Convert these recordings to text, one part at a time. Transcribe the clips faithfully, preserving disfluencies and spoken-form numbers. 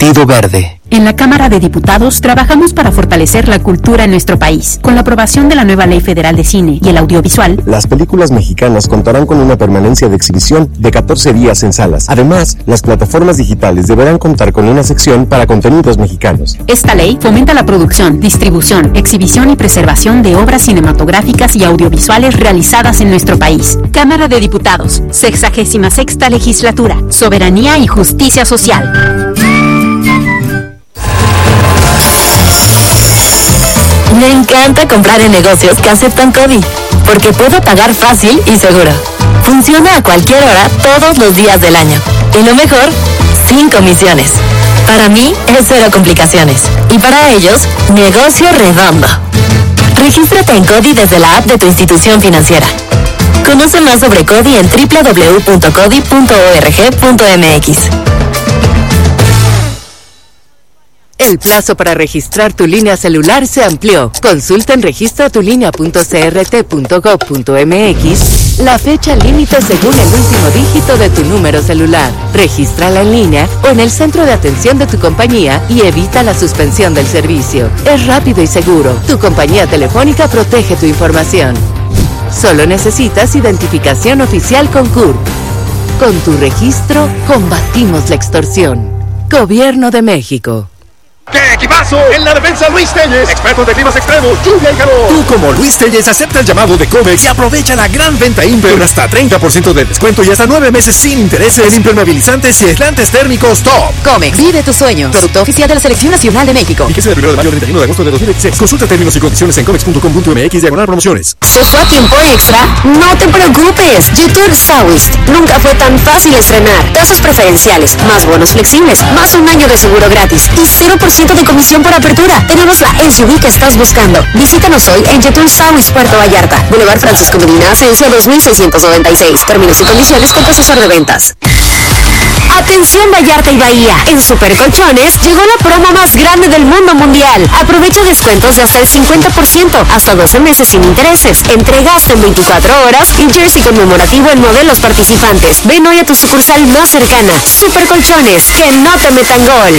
Partido Verde. En la Cámara de Diputados trabajamos para fortalecer la cultura en nuestro país. Con la aprobación de la nueva Ley Federal de Cine y el Audiovisual, las películas mexicanas contarán con una permanencia de exhibición de catorce días en salas. Además, las plataformas digitales deberán contar con una sección para contenidos mexicanos. Esta ley fomenta la producción, distribución, exhibición y preservación de obras cinematográficas y audiovisuales realizadas en nuestro país. Cámara de Diputados, sexagésima sexta Legislatura, Soberanía y Justicia Social. Me encanta comprar en negocios que aceptan CODI, porque puedo pagar fácil y seguro. Funciona a cualquier hora, todos los días del año. Y lo mejor, sin comisiones. Para mí, es cero complicaciones. Y para ellos, negocio redondo. Regístrate en CODI desde la app de tu institución financiera. Conoce más sobre CODI en doble u doble u doble u punto codi punto org punto m x. El plazo para registrar tu línea celular se amplió. Consulta en registra tu línea punto c r t punto gov punto m x la fecha límite según el último dígito de tu número celular. Regístrala en línea o en el centro de atención de tu compañía y evita la suspensión del servicio. Es rápido y seguro. Tu compañía telefónica protege tu información. Solo necesitas identificación oficial con C U R P. Con tu registro, combatimos la extorsión. Gobierno de México. ¡Qué equipazo! En la defensa Luis Telles, expertos de climas extremos, lluvia y calor. Tú como Luis Telles acepta el llamado de Comex y aprovecha la gran venta Imper con hasta treinta por ciento de descuento y hasta nueve meses sin intereses en impermeabilizantes y aislantes térmicos top. Comex, vive tus sueños. Producto oficial de la Selección Nacional de México. Fíjese del primero de mayo al treinta y uno de agosto de dos mil veintiséis. Consulta términos y condiciones en comex punto com punto m x diagonal promociones. ¿Se fue a tiempo extra? No te preocupes. YouTube Southwest nunca fue tan fácil estrenar. Tasas preferenciales, más bonos flexibles, más un año de seguro gratis y cero por ciento de comisión por apertura. Tenemos la S U V que estás buscando. Visítanos hoy en Jetur Southwest Puerto Vallarta. Boulevard Francisco Medina, Asensio dos mil seiscientos noventa y seis. Términos y condiciones con tu asesor de ventas. Atención Vallarta y Bahía, en Super Colchones llegó la promo más grande del mundo mundial. Aprovecha descuentos de hasta el cincuenta por ciento, hasta doce meses sin intereses. Entregas en veinticuatro horas y jersey conmemorativo en modelos participantes. Ven hoy a tu sucursal más cercana. Super Colchones, que no te metan gol.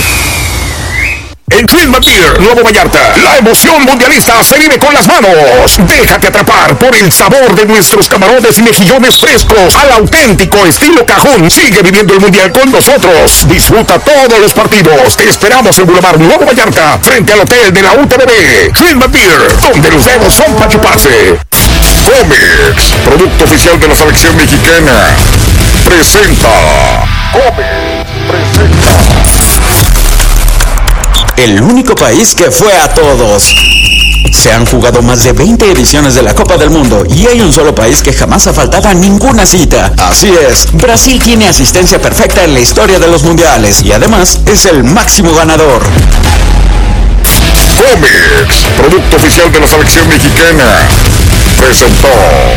En Trilma Beer, Nuevo Vallarta, la emoción mundialista se vive con las manos. Déjate atrapar por el sabor de nuestros camarones y mejillones frescos al auténtico estilo cajún. Sigue viviendo el mundial con nosotros. Disfruta todos los partidos. Te esperamos en Boulevard Nuevo Vallarta, frente al hotel de la U T V B. Trilma Beer, donde los dedos son para chuparse. Comex, producto oficial de la selección mexicana, presenta. Comex presenta. El único país que fue a todos. Se han jugado más de veinte ediciones de la Copa del Mundo y hay un solo país que jamás ha faltado a ninguna cita. Así es, Brasil tiene asistencia perfecta en la historia de los mundiales y además es el máximo ganador. Comex, producto oficial de la selección mexicana, presentó.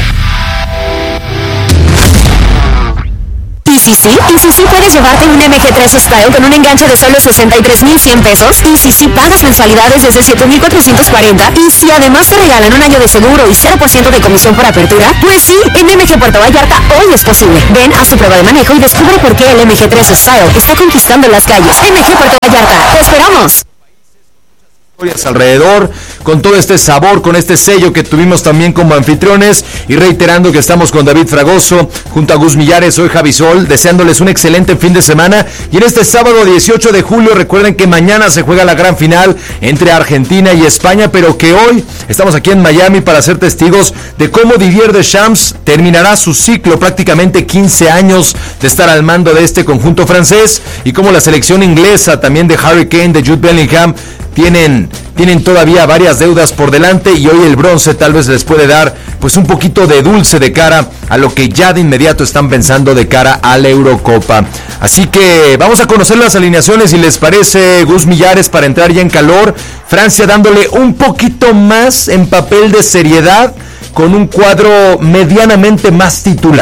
¿Y si sí? ¿Y si sí puedes llevarte un M G tres Style con un enganche de solo sesenta y tres mil cien pesos? ¿Y si sí pagas mensualidades desde siete mil cuatrocientos cuarenta? ¿Y si además te regalan un año de seguro y cero por ciento de comisión por apertura? Pues sí, en M G Puerto Vallarta hoy es posible. Ven a su prueba de manejo y descubre por qué el M G tres Style está conquistando las calles. M G Puerto Vallarta, ¡te esperamos! Alrededor, con todo este sabor, con este sello que tuvimos también como anfitriones, y reiterando que estamos con David Fragoso junto a Gus Millares, soy Javi Sol, deseándoles un excelente fin de semana. Y en este sábado dieciocho de julio, recuerden que mañana se juega la gran final entre Argentina y España, pero que hoy estamos aquí en Miami para ser testigos de cómo Didier Deschamps terminará su ciclo, prácticamente quince años de estar al mando de este conjunto francés, y cómo la selección inglesa también de Harry Kane, de Jude Bellingham, tienen, tienen todavía varias deudas por delante, y hoy el bronce tal vez les puede dar pues un poquito de dulce de cara a lo que ya de inmediato están pensando de cara a la Eurocopa. Así que vamos a conocer las alineaciones, si les parece, Gus Millares, para entrar ya en calor. Francia dándole un poquito más en papel de seriedad, con un cuadro medianamente más titular.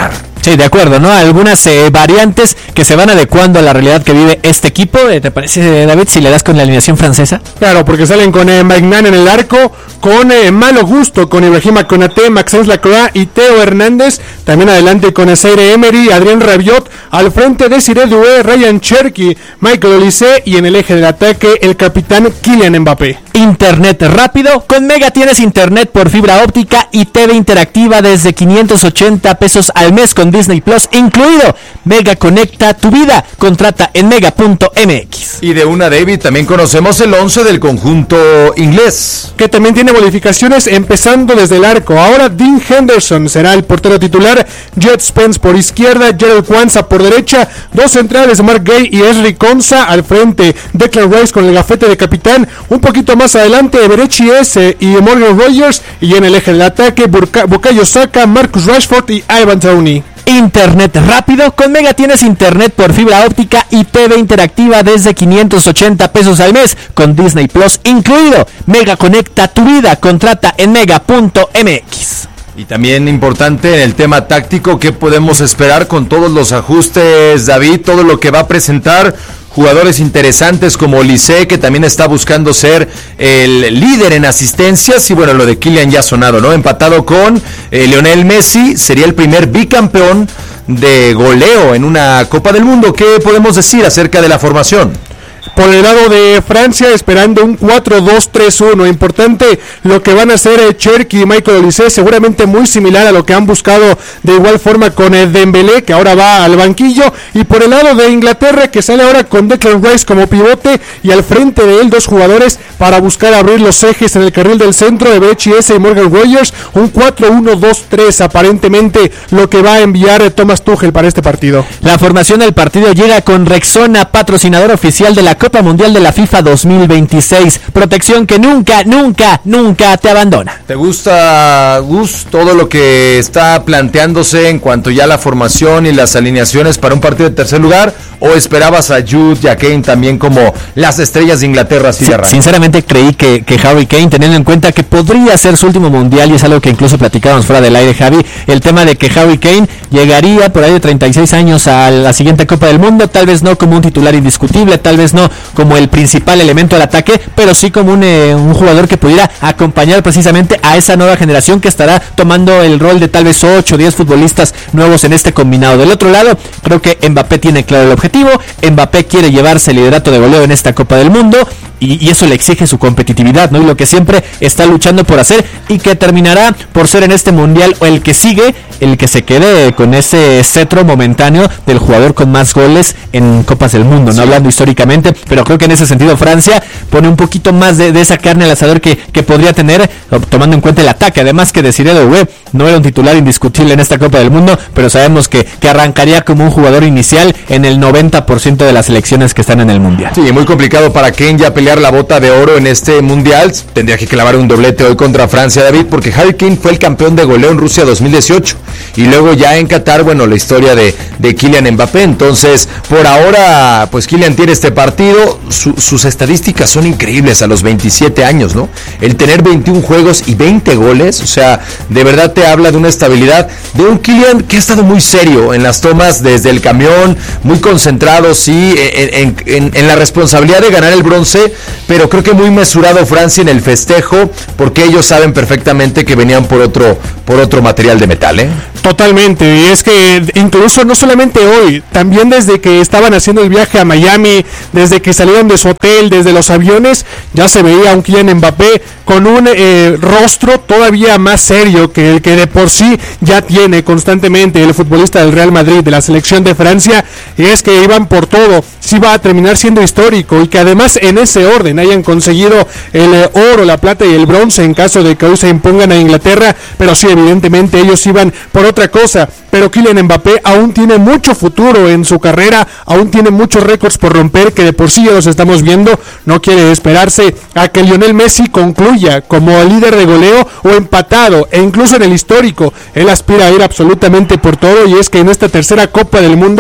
Sí, de acuerdo, ¿no? Algunas eh, variantes que se van adecuando a la realidad que vive este equipo. ¿Te parece, David, si le das con la alineación francesa? Claro, porque salen con eh, Magnan en el arco, con eh, Malo Gusto, con Ibrahima Konaté, Maxence Lacroix y Theo Hernández. También adelante con Zaire Emery, Adrien Rabiot, al frente Desiré Doué, Ryan Cherki, Michael Olise y en el eje del ataque el capitán Kylian Mbappé. Internet rápido. Con Mega tienes internet por fibra óptica y T V interactiva desde quinientos ochenta pesos al mes con Disney Plus incluido. Mega conecta tu vida. Contrata en mega punto m x. Y de una, David, también conocemos el once del conjunto inglés, que también tiene bonificaciones empezando desde el arco. Ahora Dean Henderson será el portero titular, Jet Spence por izquierda, Gerald Kwanzaa por derecha, dos centrales, Mark Gay y Ezri Konsa, al frente Declan Rice con el gafete de capitán, un poquito más adelante Eberechi S y Morgan Rogers, y en el eje del ataque Burka, Bukayo Saka, Marcus Rashford y Ivan Toney. Internet rápido. Con Mega tienes internet por fibra óptica y T V interactiva desde quinientos ochenta pesos al mes con Disney Plus incluido. Mega conecta tu vida. Contrata en mega punto m x. Y también importante en el tema táctico, ¿qué podemos esperar con todos los ajustes, David? Todo lo que va a presentar, jugadores interesantes como Olise, que también está buscando ser el líder en asistencias, y bueno, lo de Kylian ya ha sonado, ¿no? Empatado con eh, Lionel Messi, sería el primer bicampeón de goleo en una Copa del Mundo. ¿Qué podemos decir acerca de la formación? Por el lado de Francia, esperando un cuatro dos tres uno. Importante lo que van a hacer eh, Cherki y Michael Olise, seguramente muy similar a lo que han buscado de igual forma con eh, Dembélé, que ahora va al banquillo. Y por el lado de Inglaterra, que sale ahora con Declan Rice como pivote, y al frente de él dos jugadores para buscar abrir los ejes en el carril del centro, Eberechi S y Morgan Rogers. Un cuatro uno dos tres aparentemente lo que va a enviar eh, Thomas Tuchel para este partido. La formación del partido llega con Rexona, patrocinador oficial de la Copa Mundial de la FIFA dos mil veintiséis. Protección que nunca, nunca, nunca te abandona. ¿Te gusta, Gus, todo lo que está planteándose en cuanto ya a la formación y las alineaciones para un partido de tercer lugar? ¿O esperabas a Jude y a Kane también como las estrellas de Inglaterra así sí, de arranque? Sinceramente creí que, que Harry Kane, teniendo en cuenta que podría ser su último mundial, y es algo que incluso platicábamos fuera del aire, Javi, el tema de que Harry Kane llegaría por ahí de treinta y seis años a la siguiente Copa del Mundo, tal vez no como un titular indiscutible, tal vez no como el principal elemento del ataque, pero sí como un, eh, un jugador que pudiera acompañar precisamente a esa nueva generación que estará tomando el rol de tal vez ocho o diez futbolistas nuevos en este combinado. Del otro lado, creo que Mbappé tiene claro el objetivo. Mbappé quiere llevarse el liderato de goleo en esta Copa del Mundo, y, y eso le exige su competitividad, ¿no? Y lo que siempre está luchando por hacer, y que terminará por ser en este mundial o el que sigue, el que se quede con ese cetro momentáneo del jugador con más goles en Copas del Mundo, no sí. hablando históricamente, pero creo que en ese sentido Francia pone un poquito más de, de esa carne al asador que, que podría tener, tomando en cuenta el ataque. Además que Desiré Doué no era un titular indiscutible en esta Copa del Mundo, pero sabemos que, que arrancaría como un jugador inicial en el noventa por ciento de las selecciones que están en el mundial. Sí, muy complicado para Kane ya pelear la bota de oro en este mundial. Tendría que clavar un doblete hoy contra Francia, David, porque Harry Kane fue el campeón de goleo en Rusia dos mil dieciocho, y luego ya en Qatar, bueno, la historia de, de Kylian Mbappé. Entonces, por ahora, pues Kylian tiene este partido. Su, sus estadísticas son increíbles a los veintisiete años, ¿no? El tener veintiún juegos y veinte goles, o sea, de verdad te habla de una estabilidad, de un Kylian que ha estado muy serio en las tomas desde el camión, muy concentrado, sí, en, en, en, en la responsabilidad de ganar el bronce, pero creo que muy mesurado Francia en el festejo, porque ellos saben perfectamente que venían por otro, por otro material de metal, ¿eh? Totalmente, y es que incluso no solamente hoy, también desde que estaban haciendo el viaje a Miami, desde que salieron de su hotel, desde los aviones, ya se veía a un Kylian Mbappé con un eh, rostro todavía más serio que el que de por sí ya tiene constantemente el futbolista del Real Madrid, de la selección de Francia, y es que iban por todo, sí va a terminar siendo histórico, y que además en ese orden hayan conseguido el eh, oro, la plata y el bronce en caso de que hoy se impongan a Inglaterra, pero sí, evidentemente ellos iban por otra cosa. Pero Kylian Mbappé aún tiene mucho futuro en su carrera, aún tiene muchos récords por romper, que de por sí ya los estamos viendo. No quiere esperarse a que Lionel Messi concluya como líder de goleo o empatado, e incluso en el histórico. Él aspira a ir absolutamente por todo, y es que en esta tercera Copa del Mundo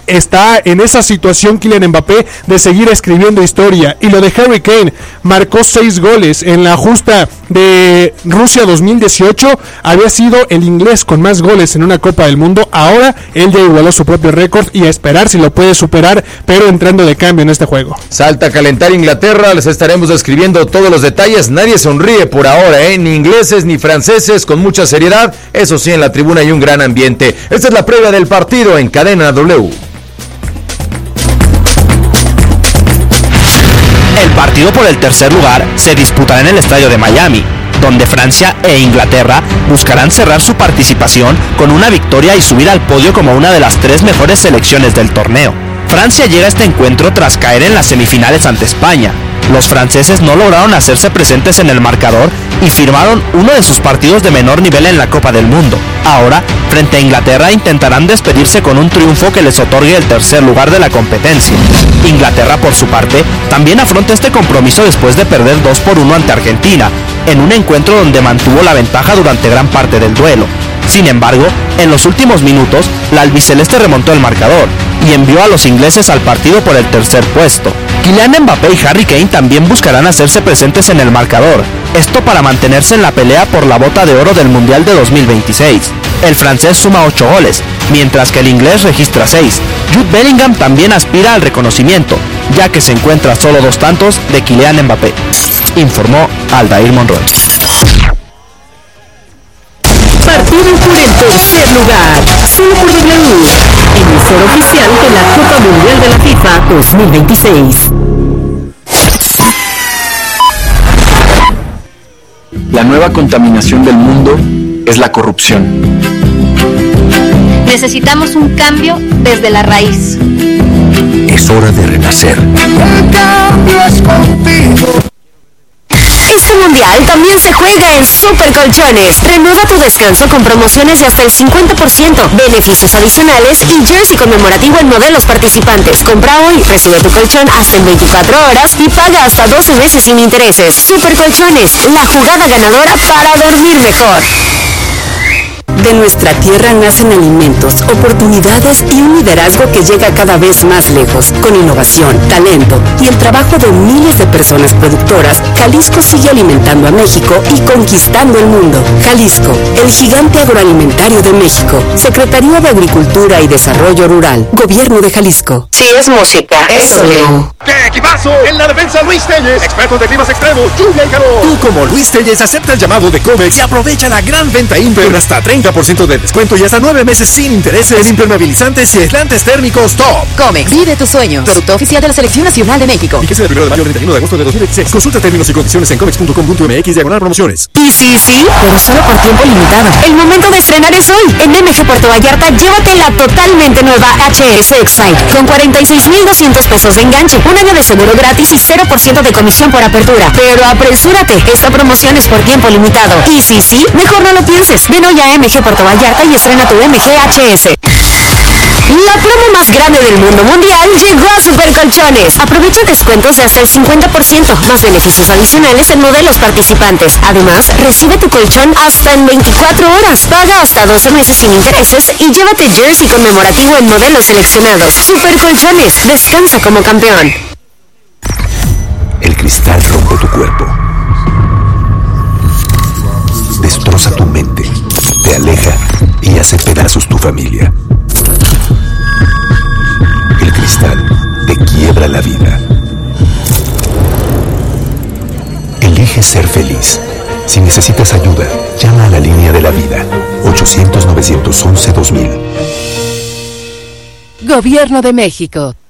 está en esa situación Kylian Mbappé de seguir escribiendo historia. Y lo de Harry Kane, marcó seis goles en la justa de Rusia dos mil dieciocho, había sido el inglés con más goles en una Copa del Mundo. Ahora él ya igualó su propio récord y a esperar si lo puede superar, pero entrando de cambio en este juego. Salta a calentar Inglaterra, les estaremos describiendo todos los detalles. Nadie sonríe por ahora, ¿eh? Ni ingleses ni franceses, con mucha seriedad. Eso sí, en la tribuna hay un gran ambiente. Esta es la previa del partido en Cadena W. El partido por el tercer lugar se disputará en el estadio de Miami, donde Francia e Inglaterra buscarán cerrar su participación con una victoria y subir al podio como una de las tres mejores selecciones del torneo. Francia llega a este encuentro tras caer en las semifinales ante España. Los franceses no lograron hacerse presentes en el marcador y firmaron uno de sus partidos de menor nivel en la Copa del Mundo. Ahora, frente a Inglaterra, intentarán despedirse con un triunfo que les otorgue el tercer lugar de la competencia. Inglaterra, por su parte, también afronta este compromiso después de perder dos por uno ante Argentina, en un encuentro donde mantuvo la ventaja durante gran parte del duelo. Sin embargo, en los últimos minutos, la albiceleste remontó el marcador y envió a los ingleses al partido por el tercer puesto. Kylian Mbappé y Harry Kane también buscarán hacerse presentes en el marcador, esto para mantenerse en la pelea por la bota de oro del Mundial de dos mil veintiséis. El francés suma ocho goles, mientras que el inglés registra seis. Jude Bellingham también aspira al reconocimiento, ya que se encuentra a solo dos tantos de Kylian Mbappé, informó Aldair Monroy. Partido por el tercer lugar, solo por W, emisor oficial de la Copa Mundial de la FIFA dos mil veintiséis. La nueva contaminación del mundo es la corrupción. Necesitamos un cambio desde la raíz. Es hora de renacer. El cambio es contigo. Este mundial también se juega en Super Colchones. Renueva tu descanso con promociones de hasta el cincuenta por ciento, beneficios adicionales y jersey conmemorativo en modelos participantes. Compra hoy, recibe tu colchón hasta en veinticuatro horas y paga hasta doce meses sin intereses. Super Colchones, la jugada ganadora para dormir mejor. De nuestra tierra nacen alimentos, oportunidades y un liderazgo que llega cada vez más lejos. Con innovación, talento y el trabajo de miles de personas productoras, Jalisco sigue alimentando a México y conquistando el mundo. Jalisco, el gigante agroalimentario de México. Secretaría de Agricultura y Desarrollo Rural. Gobierno de Jalisco. Si es música, es sonido. ¡Qué equipazo! En la defensa Luis Telles, expertos de climas extremos, lluvia y calor. Tú como Luis Telles acepta el llamado de Comex y aprovecha la gran venta Imper, hasta treinta por ciento de descuento y hasta nueve meses sin intereses en impermeabilizantes y aislantes térmicos Top. Comex, vive tus sueños. Producto oficial de la Selección Nacional de México. Fíjese del primero de mayo al treinta y uno de agosto de dos mil veintiséis. Consulta términos y condiciones en comex punto com punto m x diagonal promociones. Y sí, sí, pero solo por tiempo limitado. El momento de estrenar es hoy. En M G Puerto Vallarta, llévate la totalmente nueva H S Excite con cuarenta y seis mil doscientos pesos de enganche, un año de seguro gratis y cero por ciento de comisión por apertura. Pero apresúrate, esta promoción es por tiempo limitado. Y sí, sí, mejor no lo pienses. Ven hoy a M G Puerto Vallarta y estrena tu M G H S. La promo más grande del mundo mundial llegó a Super Colchones. Aprovecha descuentos de hasta el cincuenta por ciento, más beneficios adicionales en modelos participantes. Además, recibe tu colchón hasta en veinticuatro horas. Paga hasta doce meses sin intereses y llévate jersey conmemorativo en modelos seleccionados. Super Colchones, descansa como campeón. El cristal rompe tu cuerpo. Destroza tu mente. Te aleja y hace pedazos tu familia. El cristal te quiebra la vida. Elige ser feliz. Si necesitas ayuda, llama a la línea de la vida. ochocientos, novecientos once, dos mil. Gobierno de México.